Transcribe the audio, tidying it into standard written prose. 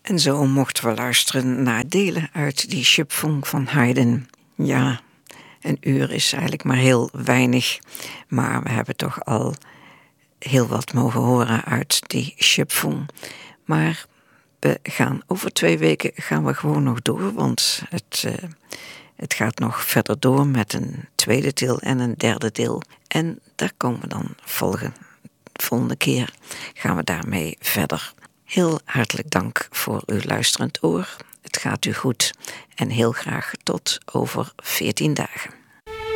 En zo mochten we luisteren naar delen uit die Schöpfung van Haydn. Ja, een uur is eigenlijk maar heel weinig, maar we hebben toch al heel wat mogen horen uit die Schöpfung. Maar we gaan over 2 weken gewoon nog door, want het gaat nog verder door met een tweede deel en een derde deel. En daar komen we dan volgende keer gaan we daarmee verder. Heel hartelijk dank voor uw luisterend oor. Het gaat u goed en heel graag tot over 14 dagen.